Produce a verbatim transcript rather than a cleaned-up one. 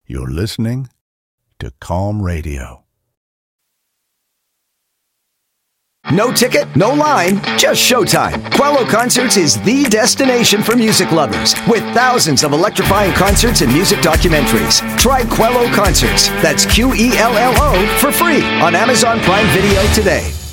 You're listening to Calm Radio. No ticket, no line, just showtime. Quello Concerts is the destination for music lovers with thousands of electrifying concerts and music documentaries. Try Quello Concerts, that's Q E L L O, for free on Amazon Prime Video today.